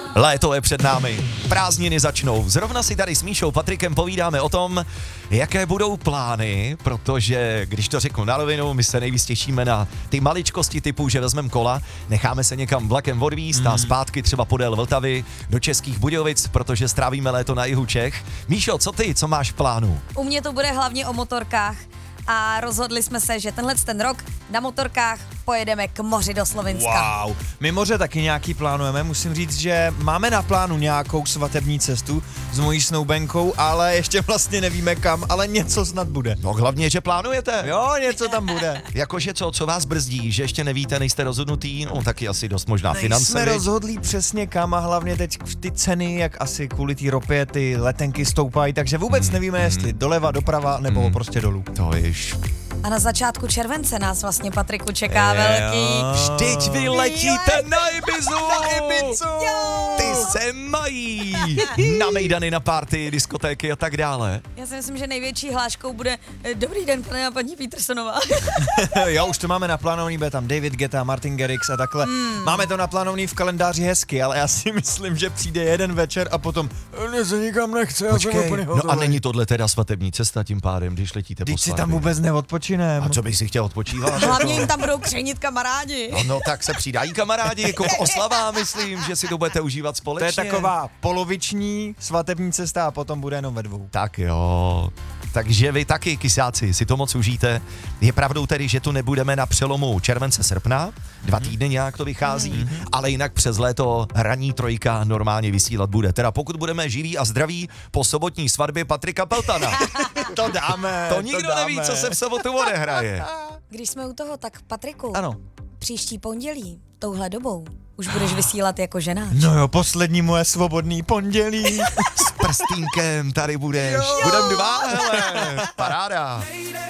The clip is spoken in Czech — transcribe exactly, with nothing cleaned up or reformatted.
Léto je před námi, prázdniny začnou. Zrovna si tady s Míšou Patrikem povídáme o tom, jaké budou plány, protože, když to řeknu na rovinu, my se nejvíc těšíme na ty maličkosti typu, že vezmeme kola, necháme se někam vlakem odvízt a zpátky třeba podél Vltavy do Českých Budějovic, protože strávíme léto na jihu Čech. Míšo, co ty, co máš v plánu? U mě to bude hlavně o motorkách a rozhodli jsme se, že tenhle ten rok na motorkách pojedeme k moři do Slovinska. Wow, my moře taky nějaký plánujeme, musím říct, že máme na plánu nějakou svatební cestu s mojí snoubenkou, ale ještě vlastně nevíme kam, ale něco snad bude. No hlavně, že plánujete. Jo, něco tam bude. Jakože co, co vás brzdí, že ještě nevíte, nejste rozhodnutý, no taky asi dost možná finance. Jsme viď? rozhodlí přesně kam a hlavně teď ty ceny, jak asi kvůli té ropě, ty letenky stoupají, takže vůbec Mm, nevíme, mm. jestli doleva, doprava nebo Mm. prostě dolů. To již. A na začátku července nás vlastně, Patriku, čeká velký. Vždyť vy letíte na Ibizu! Na Ibizu! Ty se mají! Na mejdany, na party, diskotéky a tak dále. Já si myslím, že největší hláškou bude eh, dobrý den, pane a paní Petersonová. Jo, už to máme naplánovaný, bude tam David Guetta, Martin Garrix a takhle. Hmm. Máme to naplánovaný v kalendáři hezky, ale já si myslím, že přijde jeden večer a potom ne, se nikam nechce, já jsem úplně no a hotový. není tohle teda svatební cesta tím pádem, když letíte po Vždyť si tam svatbě? vůbec neodpočinem. A co bych si chtěl odpočívat? Hlavně jim tam budou křenit kamarádi. No, no tak se přidají kamarádi, jako oslava, myslím, že si to budete užívat To společně. je taková poloviční svatební cesta a potom bude jenom ve dvou. Tak jo. Takže vy taky, kysáci, si to moc užijte. Je pravdou tedy, že tu nebudeme na přelomu července, srpna, dva týdny nějak to vychází, mm-hmm. ale jinak přes léto ranní trojka normálně vysílat bude. Teda pokud budeme živí a zdraví po sobotní svatbě Patrika Peltana. To dáme. To nikdo dáme. neví, co se v sobotu odehraje. Když jsme u toho, tak Patriku, Ano. příští pondělí, touhle dobou, už budeš vysílat jako ženáč. No jo, poslední moje svobodný pondělí. S prstínkem tady budeš. Budem dva, hele. Paráda.